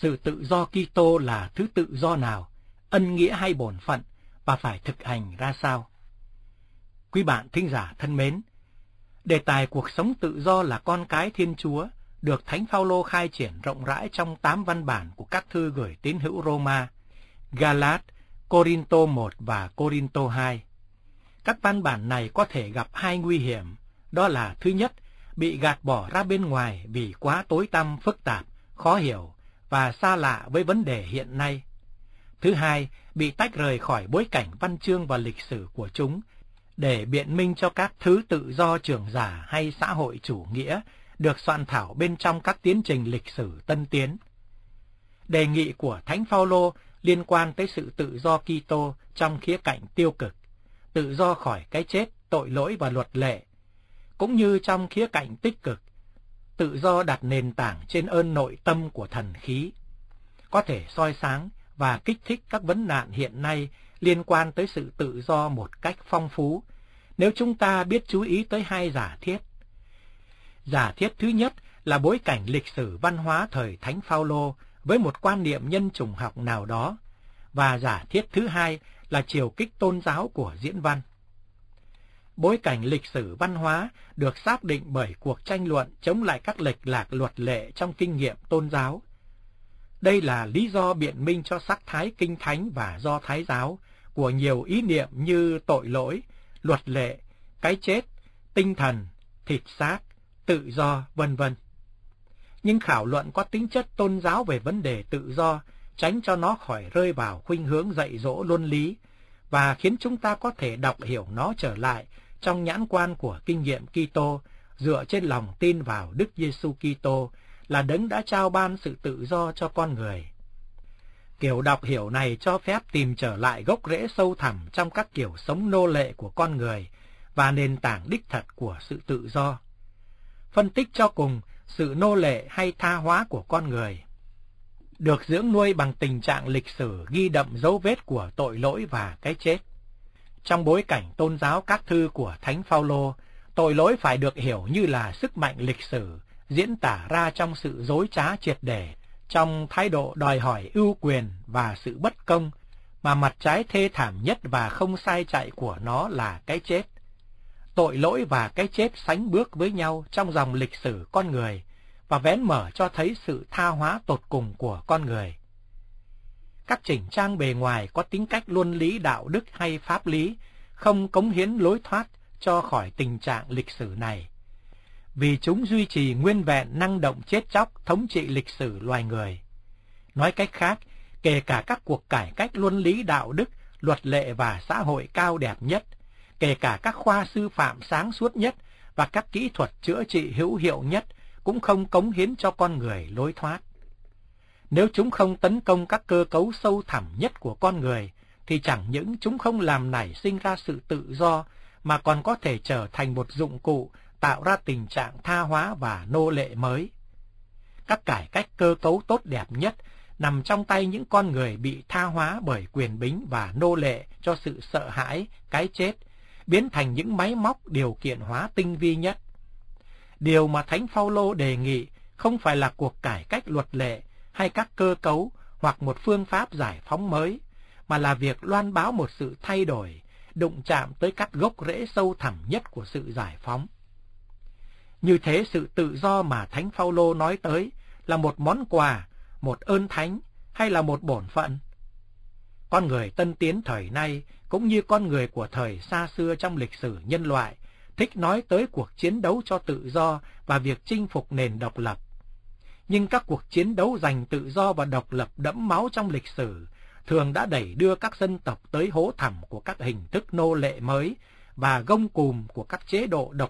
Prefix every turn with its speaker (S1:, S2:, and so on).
S1: sự tự do Kitô là thứ tự do nào, ân nghĩa hay bổn phận, và phải thực hành ra sao? Quý bạn thính giả thân mến, đề tài cuộc sống tự do là con cái Thiên Chúa được Thánh Phaolô khai triển rộng rãi trong 8 văn bản của các thư gửi tín hữu Roma, Galat, Corinto 1 và Corinto 2. Các văn bản này có thể gặp hai nguy hiểm, đó là thứ nhất, bị gạt bỏ ra bên ngoài vì quá tối tăm, phức tạp, khó hiểu và xa lạ với vấn đề hiện nay. Thứ hai, bị tách rời khỏi bối cảnh văn chương và lịch sử của chúng để biện minh cho các thứ tự do trưởng giả hay xã hội chủ nghĩa được soạn thảo bên trong các tiến trình lịch sử tân tiến. Đề nghị của Thánh Phaolô liên quan tới sự tự do Kitô trong khía cạnh tiêu cực, tự do khỏi cái chết, tội lỗi và luật lệ, cũng như trong khía cạnh tích cực, tự do đặt nền tảng trên ơn nội tâm của thần khí, có thể soi sáng và kích thích các vấn nạn hiện nay liên quan tới sự tự do một cách phong phú, nếu chúng ta biết chú ý tới hai giả thiết. Giả thiết thứ nhất là bối cảnh lịch sử văn hóa thời Thánh Phaolô với một quan niệm nhân chủng học nào đó, và giả thiết thứ hai là chiều kích tôn giáo của diễn văn. Bối cảnh lịch sử văn hóa được xác định bởi cuộc tranh luận chống lại các lệch lạc luật lệ trong kinh nghiệm tôn giáo. Đây là lý do biện minh cho sắc thái kinh thánh và do Thái giáo của nhiều ý niệm như tội lỗi, luật lệ, cái chết, tinh thần, thịt xác, tự do, vân vân. Nhưng khảo luận có tính chất tôn giáo về vấn đề tự do, tránh cho nó khỏi rơi vào khuynh hướng dạy dỗ luân lý, và khiến chúng ta có thể đọc hiểu nó trở lại trong nhãn quan của kinh nghiệm Kitô, dựa trên lòng tin vào Đức Giêsu Kitô là đấng đã trao ban sự tự do cho con người. Kiểu đọc hiểu này cho phép tìm trở lại gốc rễ sâu thẳm trong các kiểu sống nô lệ của con người và nền tảng đích thật của sự tự do. Phân tích cho cùng sự nô lệ hay tha hóa của con người được dưỡng nuôi bằng tình trạng lịch sử ghi đậm dấu vết của tội lỗi và cái chết. Trong bối cảnh tôn giáo các thư của Thánh Phaolô, tội lỗi phải được hiểu như là sức mạnh lịch sử diễn tả ra trong sự dối trá triệt để, trong thái độ đòi hỏi ưu quyền và sự bất công, mà mặt trái thê thảm nhất và không sai chạy của nó là cái chết. Tội lỗi và cái chết sánh bước với nhau trong dòng lịch sử con người và vén mở cho thấy sự tha hóa tột cùng của con người. Các chỉnh trang bề ngoài có tính cách luân lý đạo đức hay pháp lý không cống hiến lối thoát cho khỏi tình trạng lịch sử này, vì chúng duy trì nguyên vẹn năng động chết chóc thống trị lịch sử loài người. Nói cách khác, kể cả các cuộc cải cách luân lý đạo đức, luật lệ và xã hội cao đẹp nhất, kể cả các khoa sư phạm sáng suốt nhất và các kỹ thuật chữa trị hữu hiệu nhất cũng không cống hiến cho con người lối thoát. Nếu chúng không tấn công các cơ cấu sâu thẳm nhất của con người, thì chẳng những chúng không làm nảy sinh ra sự tự do, mà còn có thể trở thành một dụng cụ tạo ra tình trạng tha hóa và nô lệ mới. Các cải cách cơ cấu tốt đẹp nhất nằm trong tay những con người bị tha hóa bởi quyền bính và nô lệ cho sự sợ hãi, cái chết, biến thành những máy móc điều kiện hóa tinh vi nhất. Điều mà Thánh Phaolô đề nghị không phải là cuộc cải cách luật lệ hay các cơ cấu hoặc một phương pháp giải phóng mới, mà là việc loan báo một sự thay đổi, đụng chạm tới các gốc rễ sâu thẳm nhất của sự giải phóng. Như thế, sự tự do mà Thánh Phaolô nói tới là một món quà, một ơn thánh hay là một bổn phận? Con người tân tiến thời nay, cũng như con người của thời xa xưa trong lịch sử nhân loại, thích nói tới cuộc chiến đấu cho tự do và việc chinh phục nền độc lập. Nhưng các cuộc chiến đấu giành tự do và độc lập đẫm máu trong lịch sử thường đã đẩy đưa các dân tộc tới hố thẳm của các hình thức nô lệ mới và gông cùm của các chế độ độc